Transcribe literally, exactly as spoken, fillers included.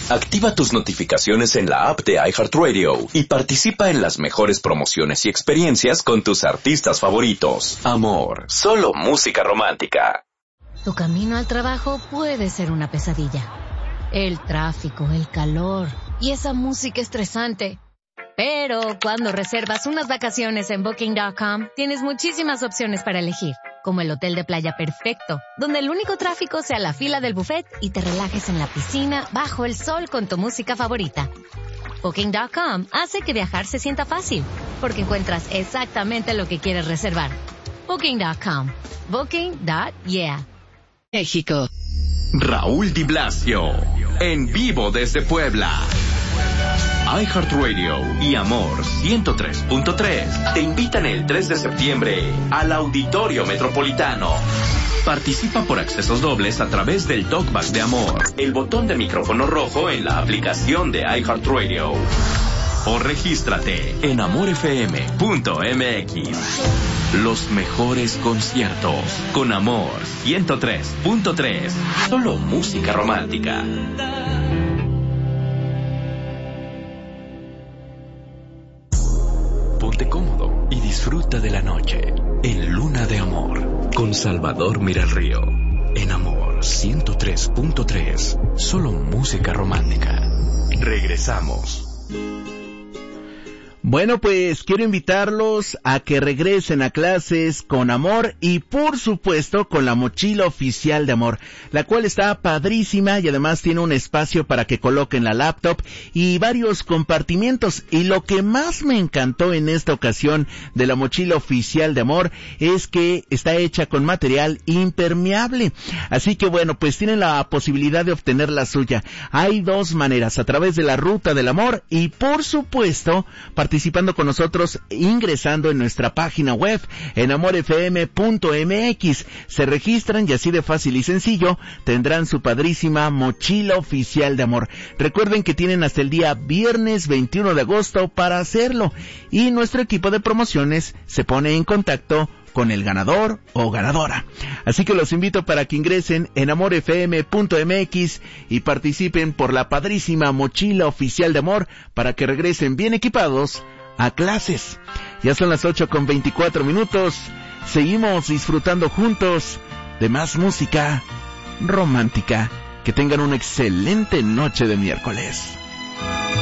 Activa tus notificaciones en la app de iHeartRadio y participa en las mejores promociones y experiencias con tus artistas favoritos. Amor, solo música romántica. Tu camino al trabajo puede ser una pesadilla. El tráfico, el calor y esa música estresante. Pero cuando reservas unas vacaciones en Booking punto com, tienes muchísimas opciones para elegir, como el hotel de playa perfecto, donde el único tráfico sea la fila del buffet y te relajes en la piscina bajo el sol con tu música favorita. Booking punto com hace que viajar se sienta fácil, porque encuentras exactamente lo que quieres reservar. Booking punto com. Booking. Yeah. México. Raúl Di Blasio, en vivo desde Puebla. iHeartRadio y Amor ciento tres punto tres te invitan el tres de septiembre al Auditorio Metropolitano. Participa por accesos dobles a través del Talkback de Amor, el botón de micrófono rojo en la aplicación de iHeartRadio. O regístrate en amor f m punto m x. Los mejores conciertos con Amor ciento tres punto tres. Solo música romántica. Ponte cómodo y disfruta de la noche en Luna de Amor con Salvador Miralrío. En Amor ciento tres punto tres. Solo música romántica. Regresamos. Bueno, pues quiero invitarlos a que regresen a clases con Amor y por supuesto con la mochila oficial de Amor, la cual está padrísima y además tiene un espacio para que coloquen la laptop y varios compartimientos. Y lo que más me encantó en esta ocasión de la mochila oficial de Amor es que está hecha con material impermeable. Así que bueno, pues tienen la posibilidad de obtener la suya. Hay dos maneras, a través de la Ruta del Amor y por supuesto participando con nosotros ingresando en nuestra página web en amor f m punto m x. Se registran y así de fácil y sencillo tendrán su padrísima mochila oficial de Amor. Recuerden que tienen hasta el día viernes veintiuno de agosto para hacerlo y nuestro equipo de promociones se pone en contacto con el ganador o ganadora. Así que los invito para que ingresen en amor f m punto m x y participen por la padrísima mochila oficial de Amor para que regresen bien equipados a clases. Ya son las ocho con veinticuatro minutos. Seguimos disfrutando juntos de más música romántica. Que tengan una excelente noche de miércoles.